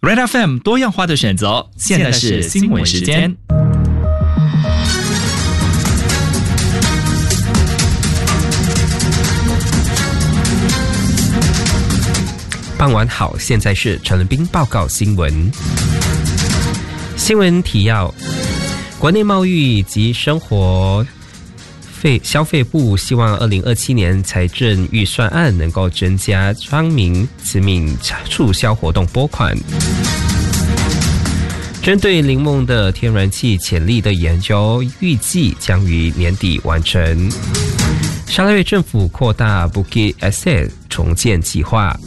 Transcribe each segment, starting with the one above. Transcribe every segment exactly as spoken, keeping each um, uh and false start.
Red F M 多样化的选择，现在是新闻时间。 傍晚好，现在是陈伦斌报告新闻。新闻提要：国内贸易及生活费消费部希望二零二七年财政预算案能够增加昌明慈悯促销活动拨款。针对林梦的天然气潜力的研究，预计将于年底完成。沙拉越政府扩大 Bukit Asset 重建计划。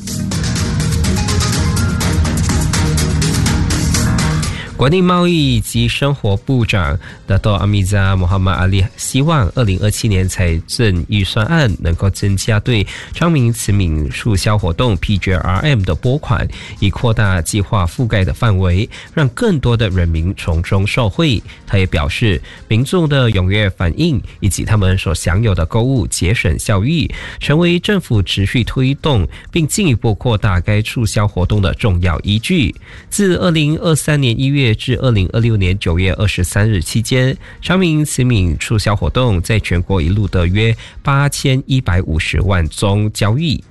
国内贸易及生活部长 Dato' Amizah Mohamad Ali 希望二零二七年财政预算案能够增加对昌明慈悯促销活动 P J R M 的拨款，以扩大计划覆盖的范围，让更多的人民从中受惠。他也表示，民众的踊跃反应以及他们所享有的购物节省效益，成为政府持续推动并进一步扩大该促销活动的重要依据。自二零二三年一月至二零二六年九月二十三日期间，昌明慈悯促销活动在全国一路得约八千一百五十万宗交易。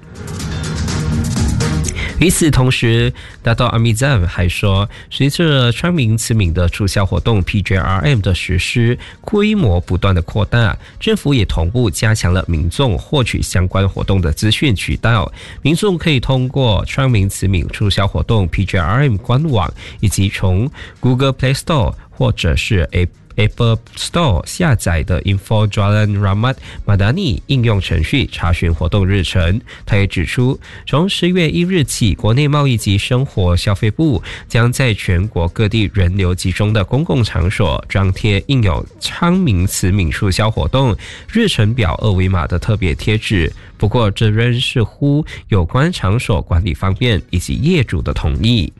与此同时，达到阿米赞还说，随着昌明慈悯的促销活动 P J R M 的实施，规模不断的扩大，政府也同步加强了民众获取相关活动的资讯渠道。民众可以通过昌明慈悯促销活动 P J R M 官网，以及从 Google Play Store 或者是 Apple Store 下载的 Info Jalan Rahmat Madani 应用程序查询活动日程。他也指出，从十月一日起，国内贸易及生活消费部将在全国各地人流集中的公共场所张贴印有昌明慈悯促销活动日程表二维码的特别贴纸。不过，这仍视乎有关场所管理方面以及业主的同意。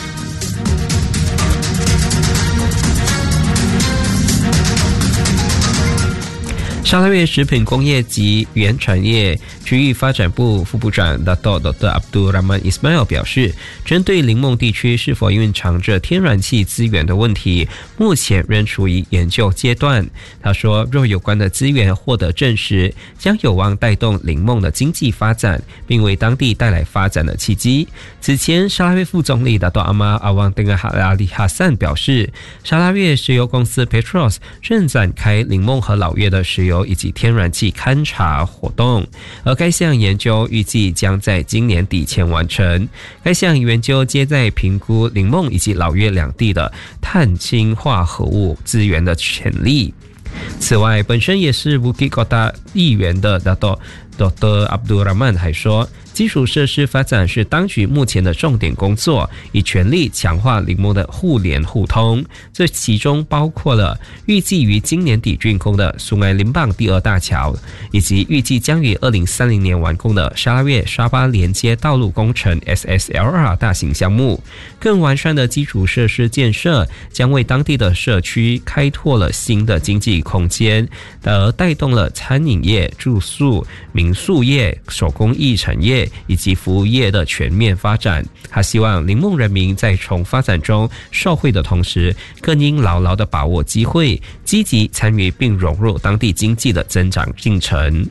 沙拉越食品工业及原产业区域发展部副部长 Dato' Doktor Abdul Rahman Ismail 表示，针对林梦地区是否蕴藏着天然气资源的问题，目前仍处于研究阶段。他说，若有关的资源获得证实，将有望带动林梦的经济发展，并为当地带来发展的契机。此前，沙拉越副总理 Dato' Ahmad Awang Tengah Ali Hassan 表示，沙拉越石油公司 Petros 正展开林梦和老越的石油以及天然气勘察活动，而该项研究预计将在今年底前完成。该项研究皆在评估林梦以及老越两地的碳氢化合物资源的潜力。此外，本身也是 Bukit Kota 议员的 Dato' Doktor Abdul Rahman 还说，基础设施发展是当局目前的重点工作，以全力强化林梦的互联互通。这其中包括了预计于今年底竣工的苏埃林棒第二大桥，以及预计将于二零三零年完工的沙拉越沙巴连接道路工程 S S L R 大型项目。更完善的基础设施建设将为当地的社区开拓了新的经济空间，而带动了餐饮业、住宿、民宿业、手工艺产业以及服务业的全面发展。他希望林梦人民在从发展中受惠的同时，更应牢牢地把握机会，积极参与并融入当地经济的增长进程。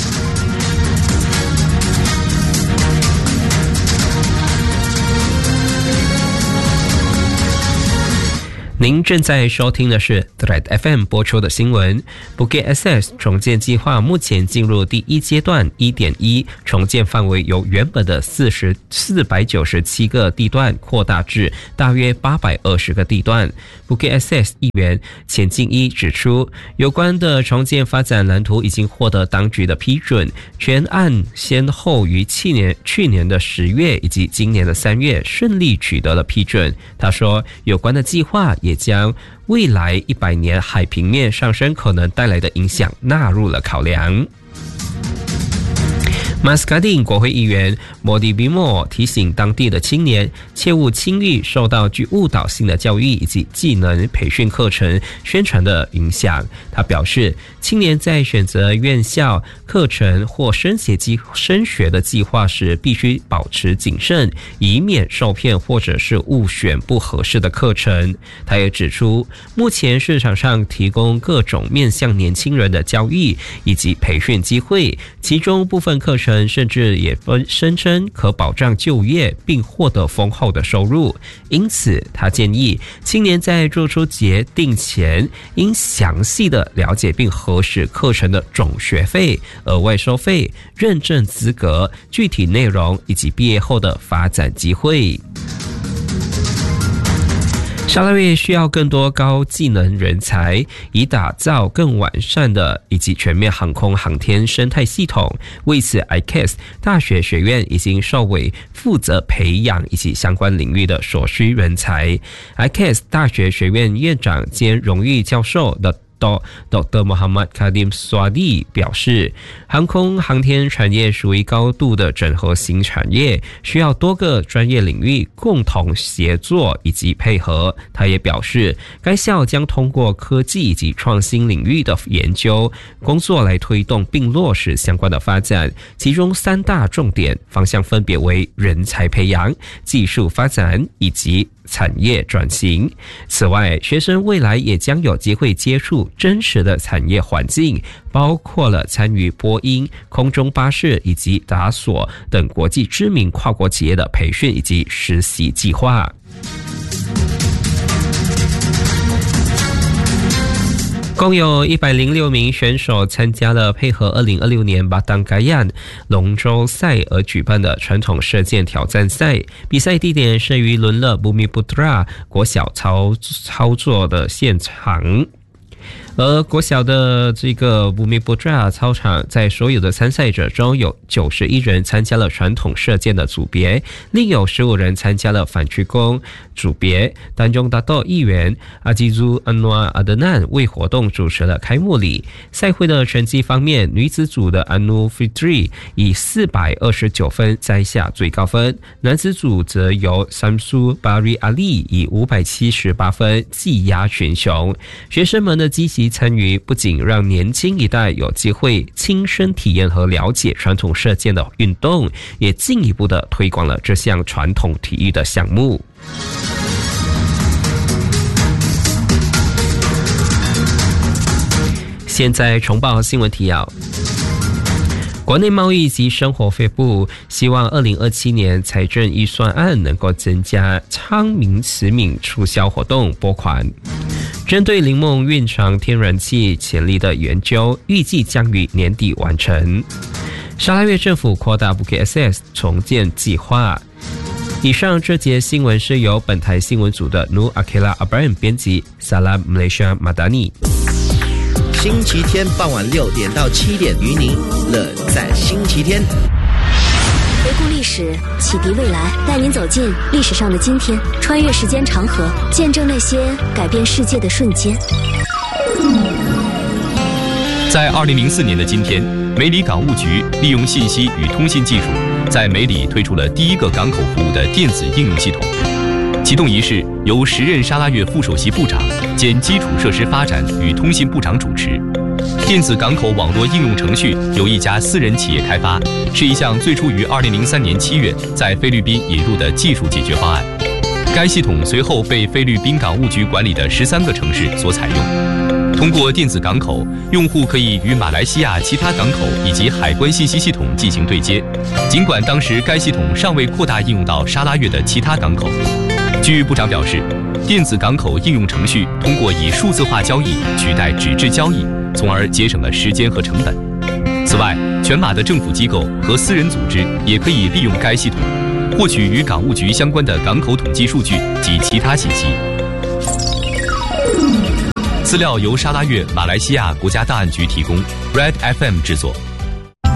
您正在收听的是 Red F M 播出的新闻。Bukit Asset 重建计划目前进入第一阶段 一点一， 重建范围由原本的四百九十七个地段扩大至大约八百二十个地段。Bukit Asset 议员钱敬一指出，有关的重建发展蓝图已经获得当局的批准，全案先后于去年去年的十月以及今年的三月顺利取得了批准。他说，有关的计划也将未来一百年海平面上升可能带来的影响纳入了考量。 马斯卡丁国会议员莫迪比莫提醒当地的青年切勿轻易受到具误导性的教育以及技能培训课程宣传的影响。他表示，青年在选择院校课程或升学计升学的计划时，必须保持谨慎，以免受骗或者是误选不合适的课程。他也指出，目前市场上提供各种面向年轻人的教育以及培训机会，其中部分课程甚至也声称可保障就业并获得丰厚的收入。因此他建议青年在做出决定前，应详细的了解并核实课程的总学费、额外收费、认证资格、具体内容以及毕业后的发展机会。沙拉越需要更多高技能人才，以打造更完善的以及全面航空航天生态系统。为此 I C A S 大学学院已经授委负责培养以及相关领域的所需人才。 I C A S 大学学院院长兼荣誉教授的Doktor Muhammad Kadim Swadi 表示，航空航天产业属于高度的整合型产业，需要多个专业领域共同协作以及配合。他也表示，该校将通过科技以及创新领域的研究工作来推动并落实相关的发展，其中三大重点方向分别为人才培养、技术发展以及产业转型。此外，学生未来也将有机会接触真实的产业环境，包括了参与波音、空中巴士以及达索等国际知名跨国企业的培训以及实习计划。共有一百零六名选手参加了配合二零二六年巴当盖亚龙舟赛而举办的传统射箭挑战赛，比赛地点设于伦勒布米布特拉国小操操作的现场。而国小的这个布米布扎操场，在所有的参赛者中有九十一人参加了传统射箭的组别，另有十五人参加了反曲弓组别。当中达到议员阿基祖安诺阿德南为活动主持了开幕礼。赛会的成绩方面，女子组的安努菲特里以四百二十九分摘下最高分，男子组则由三苏巴瑞阿利以五百七十八分技压群雄。学生们的积极参与不仅让年轻一代有机会亲身体验和了解传统射箭的运动，也进一步的推广了这项传统体育的项目。现在重报新闻提要。国内贸易及生活费部希望二零二七年财政预算案能够增加昌明慈悯促销活动拨款。针对林梦蕴藏天然气潜力的研究，预计将于年底完成。沙拉越政府扩大 Bukit S S 重建计划。以上这节新闻是由本台新闻组的 Nur Akila Abraham 编辑 Salam Malaysia Madani。 星期天傍晚六点到七点，与您乐在星期天。 回顾历史，启迪未来，带您走进历史上的今天，穿越时间长河，见证那些改变世界的瞬间。 在二零零四年的今天，梅里港务局利用信息与通信技术，在梅里推出了第一个港口服务的电子应用系统。启动仪式由时任沙拉越副首席部长兼基础设施发展与通信部长主持。电子港口网络应用程序由一家私人企业开发，是一项最初于二零零三年七月在菲律宾引入的技术解决方案。该系统随后被菲律宾港务局管理的十三个城市所采用。通过电子港口，用户可以与马来西亚其他港口以及海关信息系统进行对接。尽管当时该系统尚未扩大应用到沙拉越的其他港口。据部长表示，电子港口应用程序通过以数字化交易取代纸质交易，从而节省了时间和成本。此外，全马的政府机构和私人组织也可以利用该系统，获取与港务局相关的港口统计数据及其他信息。资料由沙拉越马来西亚国家档案局提供 ，Red F M 制作。